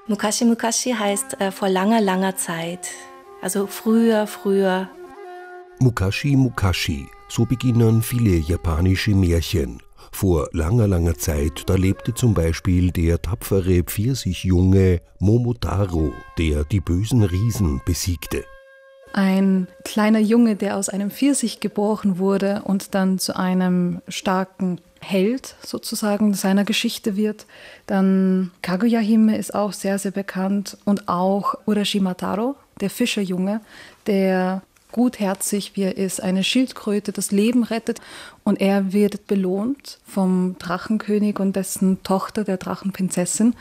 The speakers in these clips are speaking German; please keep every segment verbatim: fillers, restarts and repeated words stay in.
Mukashi Mukashi heißt äh, vor langer, langer Zeit. Also früher, früher. Mukashi Mukashi, so beginnen viele japanische Märchen. Vor langer, langer Zeit, da lebte zum Beispiel der tapfere Pfirsichjunge Momotaro, der die bösen Riesen besiegte. Ein kleiner Junge, der aus einem Pfirsich geboren wurde und dann zu einem starken Held sozusagen seiner Geschichte wird. Dann Kaguya-Hime ist auch sehr, sehr bekannt und auch Urashima Taro, der Fischerjunge, der gutherzig wie er ist, eine Schildkröte das Leben rettet und er wird belohnt vom Drachenkönig und dessen Tochter, der Drachenprinzessin,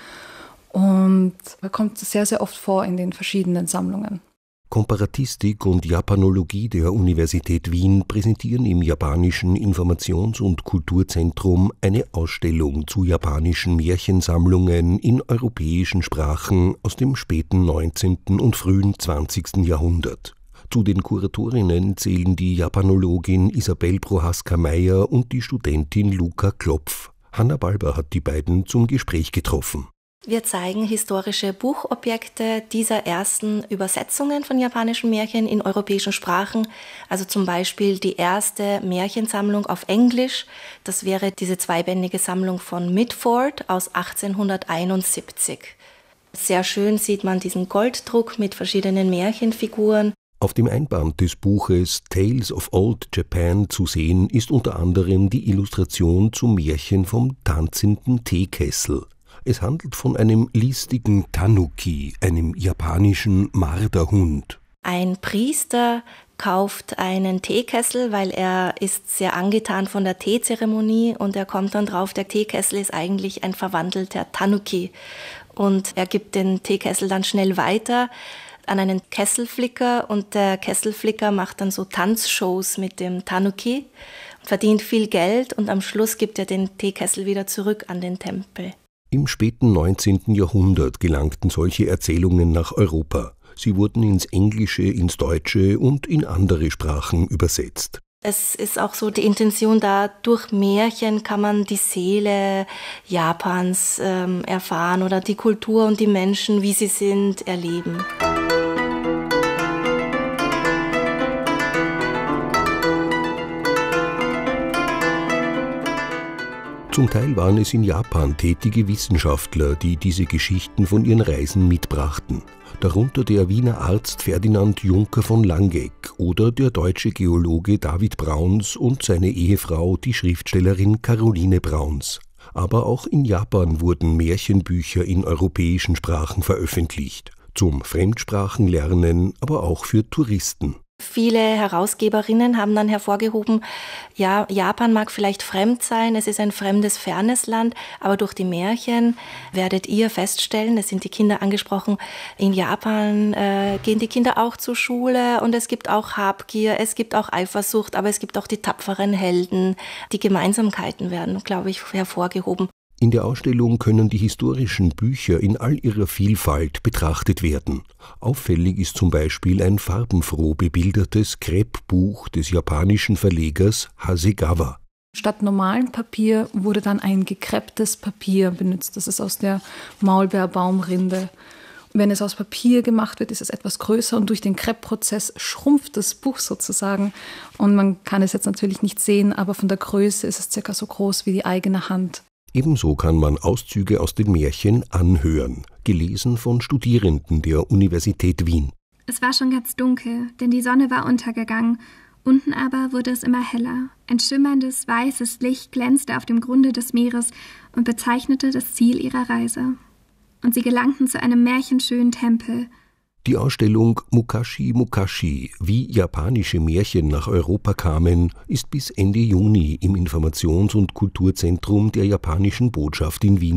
und er kommt sehr, sehr oft vor in den verschiedenen Sammlungen. Komparatistik und Japanologie der Universität Wien präsentieren im Japanischen Informations- und Kulturzentrum eine Ausstellung zu japanischen Märchensammlungen in europäischen Sprachen aus dem späten neunzehnten und frühen zwanzigsten Jahrhundert. Zu den Kuratorinnen zählen die Japanologin Isabel Prohaska-Meyer und die Studentin Luca Klopf. Hanna Balber hat die beiden zum Gespräch getroffen. Wir zeigen historische Buchobjekte dieser ersten Übersetzungen von japanischen Märchen in europäischen Sprachen. Also zum Beispiel die erste Märchensammlung auf Englisch. Das wäre diese zweibändige Sammlung von Mitford aus achtzehnhunderteinundsiebzig. Sehr schön sieht man diesen Golddruck mit verschiedenen Märchenfiguren. Auf dem Einband des Buches Tales of Old Japan zu sehen ist unter anderem die Illustration zum Märchen vom tanzenden Teekessel. Es handelt von einem listigen Tanuki, einem japanischen Marderhund. Ein Priester kauft einen Teekessel, weil er ist sehr angetan von der Teezeremonie und er kommt dann drauf, der Teekessel ist eigentlich ein verwandelter Tanuki. Und er gibt den Teekessel dann schnell weiter an einen Kesselflicker und der Kesselflicker macht dann so Tanzshows mit dem Tanuki, verdient viel Geld und am Schluss gibt er den Teekessel wieder zurück an den Tempel. Im späten neunzehnten Jahrhundert gelangten solche Erzählungen nach Europa. Sie wurden ins Englische, ins Deutsche und in andere Sprachen übersetzt. Es ist auch so die Intention da, durch Märchen kann man die Seele Japans ähm, erfahren oder die Kultur und die Menschen, wie sie sind, erleben. Zum Teil waren es in Japan tätige Wissenschaftler, die diese Geschichten von ihren Reisen mitbrachten. Darunter der Wiener Arzt Ferdinand Juncker von Langeck oder der deutsche Geologe David Brauns und seine Ehefrau, die Schriftstellerin Caroline Brauns. Aber auch in Japan wurden Märchenbücher in europäischen Sprachen veröffentlicht. Zum Fremdsprachenlernen, aber auch für Touristen. Viele Herausgeberinnen haben dann hervorgehoben, ja, Japan mag vielleicht fremd sein, es ist ein fremdes, fernes Land, aber durch die Märchen werdet ihr feststellen, es sind die Kinder angesprochen, in Japan äh, gehen die Kinder auch zur Schule und es gibt auch Habgier, es gibt auch Eifersucht, aber es gibt auch die tapferen Helden. Die Gemeinsamkeiten werden, glaube ich, hervorgehoben. In der Ausstellung können die historischen Bücher in all ihrer Vielfalt betrachtet werden. Auffällig ist zum Beispiel ein farbenfroh bebildertes Kreppbuch des japanischen Verlegers Hasegawa. Statt normalem Papier wurde dann ein gekrepptes Papier benutzt. Das ist aus der Maulbeerbaumrinde. Wenn es aus Papier gemacht wird, ist es etwas größer und durch den Kreppprozess schrumpft das Buch sozusagen. Und man kann es jetzt natürlich nicht sehen, aber von der Größe ist es circa so groß wie die eigene Hand. Ebenso kann man Auszüge aus den Märchen anhören, gelesen von Studierenden der Universität Wien. Es war schon ganz dunkel, denn die Sonne war untergegangen. Unten aber wurde es immer heller. Ein schimmerndes, weißes Licht glänzte auf dem Grunde des Meeres und bezeichnete das Ziel ihrer Reise. Und sie gelangten zu einem märchenschönen Tempel. Die Ausstellung Mukashi Mukashi, wie japanische Märchen nach Europa kamen, ist bis Ende Juni im Informations- und Kulturzentrum der Japanischen Botschaft in Wien